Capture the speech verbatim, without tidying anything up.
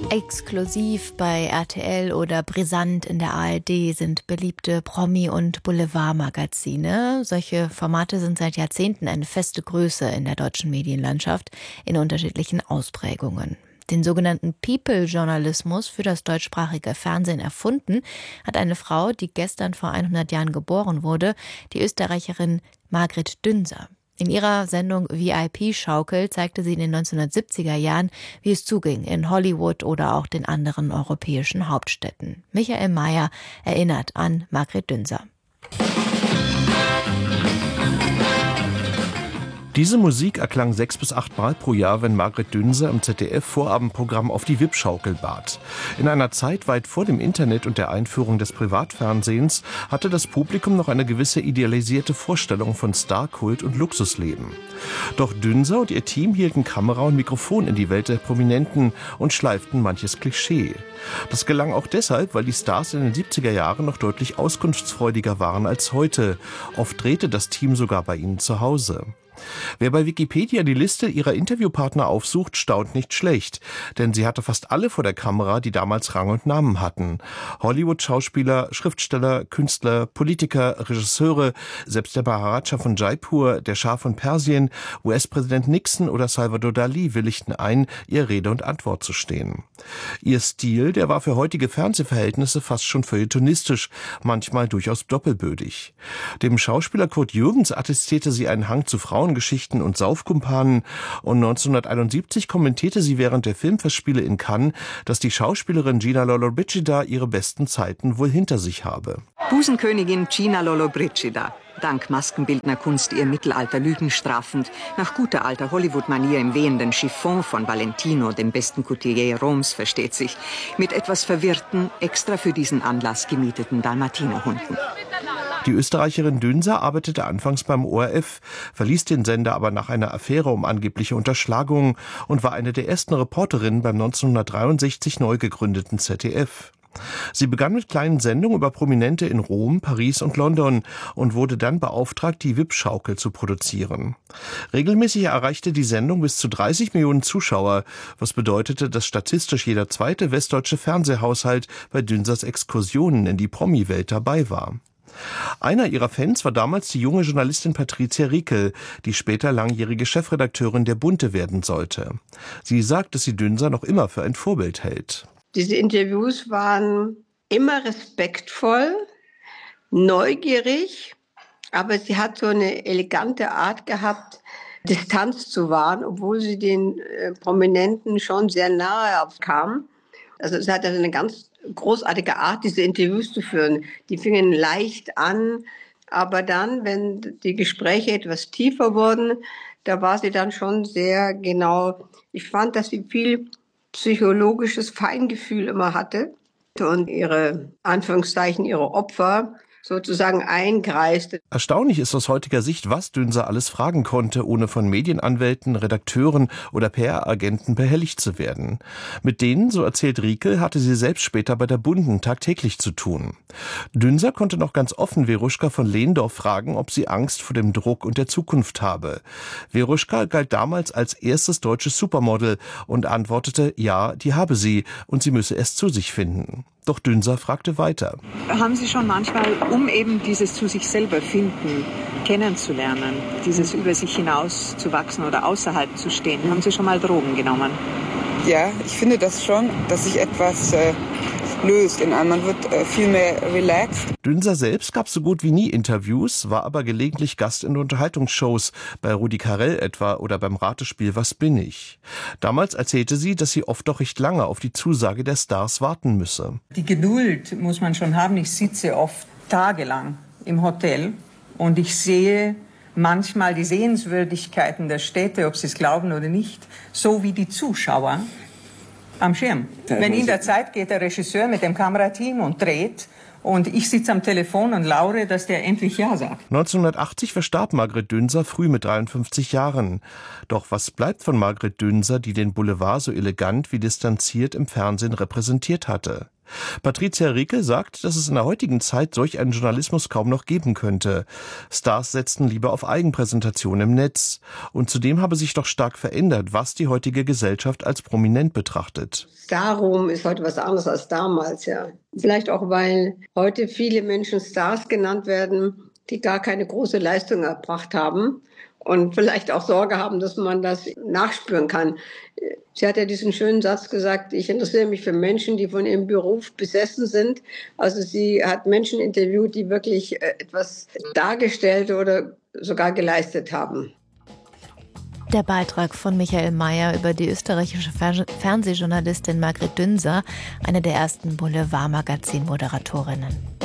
Exklusiv bei R T L oder brisant in der A R D sind beliebte Promi- und Boulevardmagazine. Solche Formate sind seit Jahrzehnten eine feste Größe in der deutschen Medienlandschaft in unterschiedlichen Ausprägungen. Den sogenannten People-Journalismus für das deutschsprachige Fernsehen erfunden hat eine Frau, die gestern vor hundert Jahren geboren wurde, die Österreicherin Margret Dünser. In ihrer Sendung V I P-Schaukel zeigte sie in den neunzehnhundertsiebziger Jahren, wie es zuging in Hollywood oder auch den anderen europäischen Hauptstädten. Michael Mayer erinnert an Margret Dünser. Diese Musik erklang sechs bis acht Mal pro Jahr, wenn Margret Dünser im Z D F-Vorabendprogramm auf die Wippschaukel bat. In einer Zeit weit vor dem Internet und der Einführung des Privatfernsehens hatte das Publikum noch eine gewisse idealisierte Vorstellung von Starkult und Luxusleben. Doch Dünser und ihr Team hielten Kamera und Mikrofon in die Welt der Prominenten und schleiften manches Klischee. Das gelang auch deshalb, weil die Stars in den siebziger Jahren noch deutlich auskunftsfreudiger waren als heute. Oft drehte das Team sogar bei ihnen zu Hause. Wer bei Wikipedia die Liste ihrer Interviewpartner aufsucht, staunt nicht schlecht, denn sie hatte fast alle vor der Kamera, die damals Rang und Namen hatten. Hollywood-Schauspieler, Schriftsteller, Künstler, Politiker, Regisseure, selbst der Maharaja von Jaipur, der Schah von Persien, U S-Präsident Nixon oder Salvador Dali willigten ein, ihr Rede und Antwort zu stehen. Ihr Stil, der war für heutige Fernsehverhältnisse fast schon feuilletonistisch, manchmal durchaus doppelbödig. Dem Schauspieler Kurt Jürgens attestierte sie einen Hang zu Frauen Geschichten und Saufkumpanen und neunzehnhunderteinundsiebzig kommentierte sie während der Filmfestspiele in Cannes, dass die Schauspielerin Gina Lollobrigida ihre besten Zeiten wohl hinter sich habe. Busenkönigin Gina Lollobrigida. Dank Maskenbildnerkunst ihr Mittelalter lügenstrafend, nach guter alter Hollywood-Manier im wehenden Chiffon von Valentino, dem besten Couturier Roms, versteht sich, mit etwas verwirrten, extra für diesen Anlass gemieteten Dalmatinerhunden. Die Österreicherin Dünser arbeitete anfangs beim O R F, verließ den Sender aber nach einer Affäre um angebliche Unterschlagungen und war eine der ersten Reporterinnen beim neunzehnhundertdreiundsechzig neu gegründeten Z D F. Sie begann mit kleinen Sendungen über Prominente in Rom, Paris und London und wurde dann beauftragt, die Wippschaukel zu produzieren. Regelmäßig erreichte die Sendung bis zu dreißig Millionen Zuschauer, was bedeutete, dass statistisch jeder zweite westdeutsche Fernsehhaushalt bei Dünsers Exkursionen in die Promi-Welt dabei war. Einer ihrer Fans war damals die junge Journalistin Patricia Riekel, die später langjährige Chefredakteurin der Bunte werden sollte. Sie sagt, dass sie Dünser noch immer für ein Vorbild hält. Diese Interviews waren immer respektvoll, neugierig, aber sie hat so eine elegante Art gehabt, Distanz zu wahren, obwohl sie den äh, Prominenten schon sehr nahe kam. Also sie hatte eine ganz großartige Art, diese Interviews zu führen. Die fingen leicht an, aber dann, wenn die Gespräche etwas tiefer wurden, da war sie dann schon sehr genau. Ich fand, dass sie viel psychologisches Feingefühl immer hatte und ihre, Anführungszeichen, ihre Opfer sozusagen eingreiste. Erstaunlich ist aus heutiger Sicht, was Dünser alles fragen konnte, ohne von Medienanwälten, Redakteuren oder P R-Agenten behelligt zu werden. Mit denen, so erzählt Riekel, hatte sie selbst später bei der Bunden tagtäglich zu tun. Dünser konnte noch ganz offen Veruschka von Lehndorff fragen, ob sie Angst vor dem Druck und der Zukunft habe. Veruschka galt damals als erstes deutsches Supermodel und antwortete, ja, die habe sie und sie müsse es zu sich finden. Doch Dünser fragte weiter. Haben Sie schon manchmal, um eben dieses zu sich selber finden, kennenzulernen, dieses über sich hinaus zu wachsen oder außerhalb zu stehen, haben Sie schon mal Drogen genommen? Ja, ich finde das schon, dass sich etwas äh, löst in einem. Man wird äh, viel mehr relaxed. Dünser selbst gab so gut wie nie Interviews, war aber gelegentlich Gast in Unterhaltungsshows, bei Rudi Carrell etwa oder beim Ratespiel Was bin ich? Damals erzählte sie, dass sie oft doch recht lange auf die Zusage der Stars warten müsse. Die Geduld muss man schon haben. Ich sitze oft tagelang im Hotel und ich sehe manchmal die Sehenswürdigkeiten der Städte, ob Sie es glauben oder nicht, so wie die Zuschauer am Schirm. Wenn in der Zeit geht der Regisseur mit dem Kamerateam und dreht und ich sitze am Telefon und laure, dass der endlich Ja sagt. neunzehnhundertachtzig verstarb Margret Dünser früh mit dreiundfünfzig Jahren. Doch was bleibt von Margret Dünser, die den Boulevard so elegant wie distanziert im Fernsehen repräsentiert hatte? Patricia Riekel sagt, dass es in der heutigen Zeit solch einen Journalismus kaum noch geben könnte. Stars setzten lieber auf Eigenpräsentation im Netz. Und zudem habe sich doch stark verändert, was die heutige Gesellschaft als prominent betrachtet. Starruhm ist heute was anderes als damals, ja. Vielleicht auch, weil heute viele Menschen Stars genannt werden, die gar keine große Leistung erbracht haben. Und vielleicht auch Sorge haben, dass man das nachspüren kann. Sie hat ja diesen schönen Satz gesagt, ich interessiere mich für Menschen, die von ihrem Beruf besessen sind. Also sie hat Menschen interviewt, die wirklich etwas dargestellt oder sogar geleistet haben. Der Beitrag von Michael Mayer über die österreichische Fernsehjournalistin Margret Dünser, eine der ersten Boulevard-Magazin-Moderatorinnen.